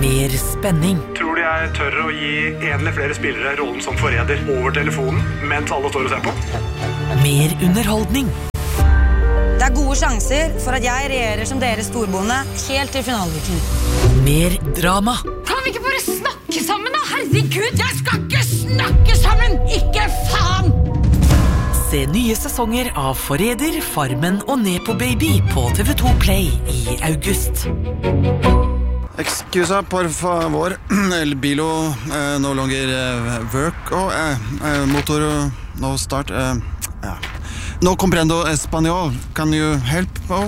Mer spenning. Tror du jeg tør å gi en eller flere spillere rollen som forræder over telefonen mens alle står og ser på? Mer underholdning. Det gode sjanser for at jeg regjerer som deres storbonde helt til finaleviken. Mer drama. Kan vi ikke bare snakke sammen da? Herregud, jeg skal ikke snakke sammen! Ikke faen! Se nye sesonger av Forræder, Farmen og Nepo Baby på TV2 Play i august. Excusa, por favor. El bilo no longer work. Motor no start. No comprendo español. Can you help?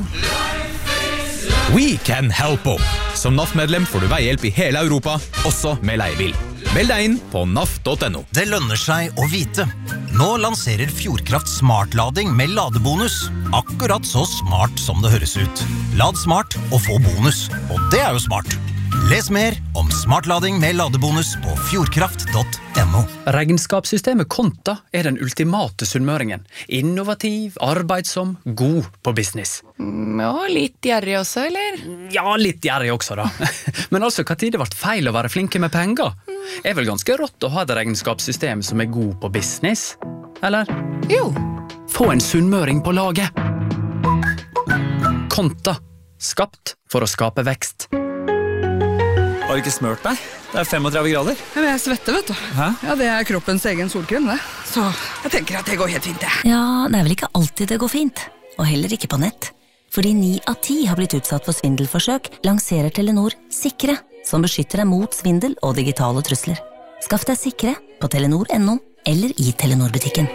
We can help. Som NAF-medlem får du veihjelp i hele Europa, også med leiebil. Meld deg inn på naf.no. Det lønner seg å vite. Nå lanserer Fjordkraft smartlading med ladebonus. Akkurat så smart som det høres ut. Lad smart og få bonus. Og det er jo smart. Les mer om smartlading med ladebonus på fjordkraft.no. Regnskapssystemet Konta er den ultimate sunnmøringen. Innovativ, arbeidsom, god på business. Ja, litt gjerrig også, eller? Ja, litt gjerrig også da. Men altså, hva tid det ble feil å være flinke med penger? Er vel ganske rått å ha et regnskapssystem som er god på business? Eller? Jo. Få en sunnmøring på laget. Konta. Skapt for å skape vekst. Har du ikke smørt deg? Det er 35 grader. Ja, men jeg svetter, vet du. Hæ? Ja, det er kroppens egen solkrem, det. Så jeg tenker at det går helt fint, det. Ja, det er vel ikke alltid det går fint. Og heller ikke på nett. Fordi 9 av 10 har blitt utsatt for svindelforsøk, lanserer Telenor Sikre, som beskytter deg mot svindel og digitale trusler. Skaff deg Sikre på telenor.no eller i Telenor-butikken.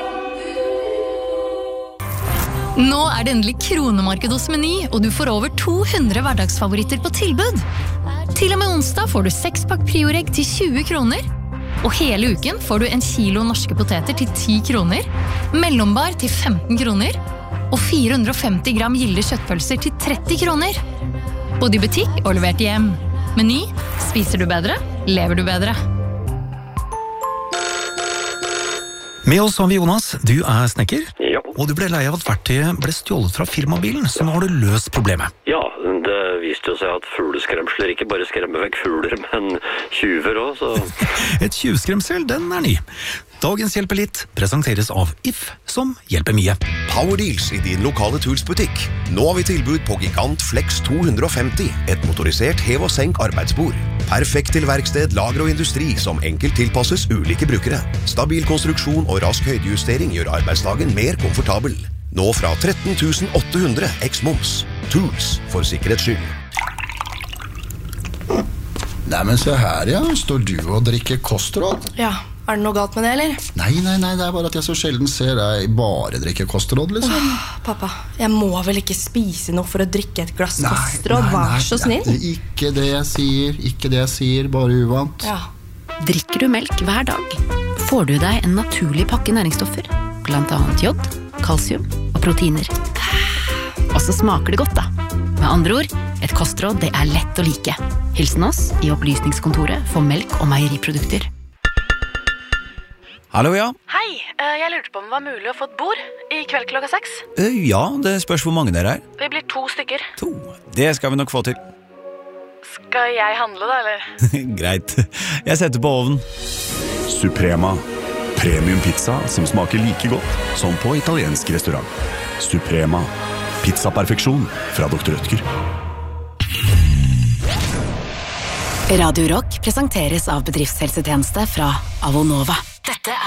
Nå er det endelig kronemarked hos Meny, og du får over 200 hverdagsfavoritter på tilbud. Til og med onsdag får du 6-pakk Prioregg til 20 kroner, og hele uken får du 1 kilo norske poteter til 10 kroner, mellombar til 15 kroner, og 450 gram Gilde kjøttpølser til 30 kroner. Både i butikk og levert hjem. Meny, spiser du bedre, lever du bedre. Med oss har vi Jonas, du er snekker, og du ble lei av at verktøyet ble stjålet fra firmabilen, så nå har du løst problemet. Ja, det viste jo seg at fugleskremsler ikke bare skremmer vekk fugler, men tjuver også, så... Et tjuvskremsel, den er ny. Dagens Hjelper litt presenteres av If, som hjelper mye. Power Deals i din lokale Tools-butikk. Nå har vi tilbud på Gigant Flex 250, et motorisert hev- og senk arbeidsbord. Perfekt til verksted, lager og industri som enkelt tilpasses ulike brukere. Stabil konstruksjon og rask høydejustering gjør arbeidsdagen mer komfortabel. Nå fra 13 800 eks-moms. Tools for sikkerhets skyld. Nei, men se her, ja. Står du og drikker kostråd? Ja, er det noe galt med det, eller? Nei, det er bare at jeg så sjelden ser deg bare drikke kostråd, liksom. Pappa, jeg må vel ikke spise noe for å drikke et glass kostråd, vær så snill. Ikke det jeg sier, bare uvant. Ja. Drikker du melk hver dag, får du deg en naturlig pakke næringsstoffer, blant annet jod, kalsium og proteiner. Og så smaker det godt da. Med andre ord, et kostråd det er lett å like. Hilsen oss i opplysningskontoret for melk og meieriprodukter. Hallo, ja. Hei, jeg lurte på om det var mulig å få et bord i kveld klokka 6. Ja, det spørs hvor mange dere er. Vi blir 2 stykker. 2. Det skal vi nok få til. Skal jeg handle da, eller? Greit. Jeg setter på ovnen. Suprema. Premium pizza som smaker like godt som på italiensk restaurant. Suprema. Pizzaperfeksjon fra Dr. Rødtger. Radio Rock presenteres av bedriftshelsetjeneste fra Avonova. Dette